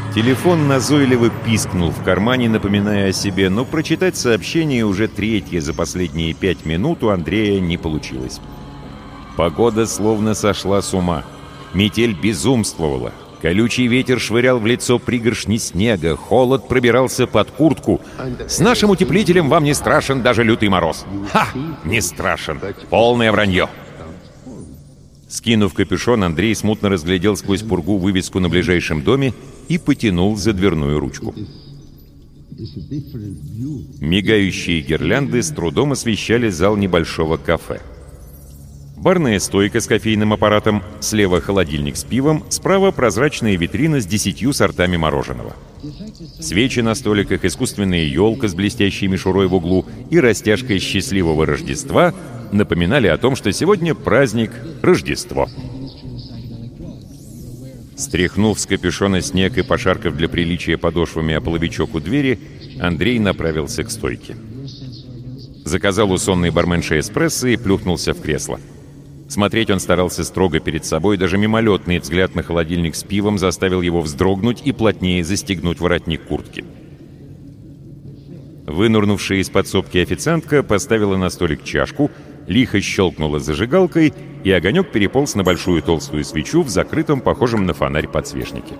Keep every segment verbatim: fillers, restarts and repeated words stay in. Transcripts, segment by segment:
Телефон назойливо пискнул в кармане, напоминая о себе, но прочитать сообщение уже третье за последние пять минут у Андрея не получилось. Погода словно сошла с ума. Метель безумствовала. Колючий ветер швырял в лицо пригоршни снега, холод пробирался под куртку. С нашим утеплителем вам не страшен даже лютый мороз. Ха! Не страшен. Полное вранье. Скинув капюшон, Андрей смутно разглядел сквозь пургу вывеску на ближайшем доме и потянул за дверную ручку. Мигающие гирлянды с трудом освещали зал небольшого кафе. Барная стойка с кофейным аппаратом, слева холодильник с пивом, справа прозрачная витрина с десятью сортами мороженого. Свечи на столиках, искусственная елка с блестящей мишурой в углу и растяжкой счастливого Рождества напоминали о том, что сегодня праздник Рождество. Стряхнув с капюшона снег и пошаркав для приличия подошвами о половичок у двери, Андрей направился к стойке. Заказал у сонной барменши эспрессо и плюхнулся в кресло. Смотреть он старался строго перед собой, даже мимолетный взгляд на холодильник с пивом заставил его вздрогнуть и плотнее застегнуть воротник куртки. Вынурнувшая из подсобки официантка поставила на столик чашку, лихо щелкнула зажигалкой, и огонек переполз на большую толстую свечу в закрытом, похожем на фонарь, подсвечнике.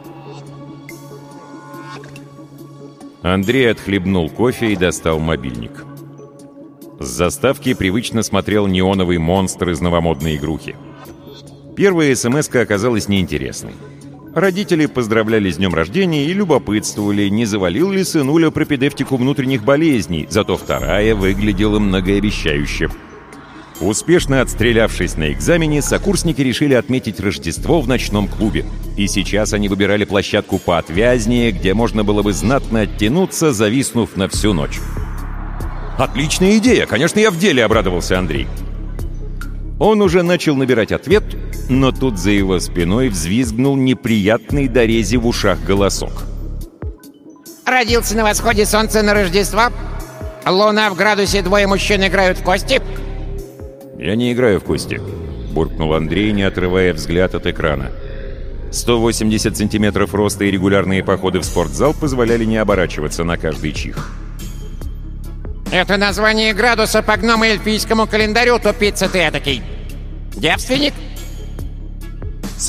Андрей отхлебнул кофе и достал мобильник. С заставки привычно смотрел неоновый монстр из новомодной игрухи. Первая смс-ка оказалась неинтересной. Родители поздравляли с днем рождения и любопытствовали, не завалил ли сынуля пропедевтику внутренних болезней, зато вторая выглядела многообещающе. Успешно отстрелявшись на экзамене, сокурсники решили отметить Рождество в ночном клубе. И сейчас они выбирали площадку поотвязнее, где можно было бы знатно оттянуться, зависнув на всю ночь. «Отличная идея! Конечно, я в деле!» — обрадовался Андрей. Он уже начал набирать ответ, но тут за его спиной взвизгнул неприятный до рези в ушах голосок. «Родился на восходе солнца на Рождество? Луна в градусе, двое мужчин играют в кости?» «Я не играю в кости», — буркнул Андрей, не отрывая взгляд от экрана. сто восемьдесят сантиметров роста и регулярные походы в спортзал позволяли не оборачиваться на каждый чих. «Это название градуса по гномо-эльфийскому календарю, тупица ты этакий. Девственник?»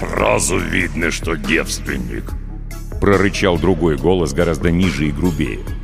«Сразу видно, что девственник», — прорычал другой голос гораздо ниже и грубее.